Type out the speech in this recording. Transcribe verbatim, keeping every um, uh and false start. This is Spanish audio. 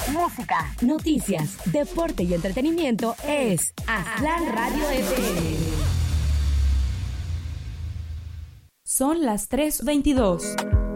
música, noticias, deporte y entretenimiento es Aztlán Radio F M. Son las tres veintidós.